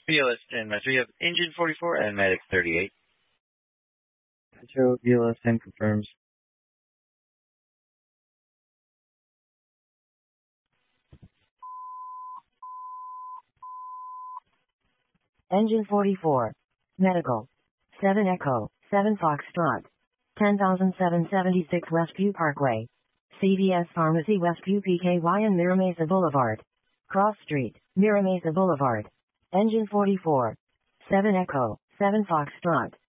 BLS 10 Metro, you have Engine 44 and Medic 38. Metro, BLS 10 confirms. Engine 44. Medical. 7 Echo, 7 Foxtrot. 10,776 Westview Parkway. CVS Pharmacy Westview PKY and Miramesa Boulevard. Cross Street, Miramesa Boulevard. Engine 44. 7 Echo, 7 Foxtrot.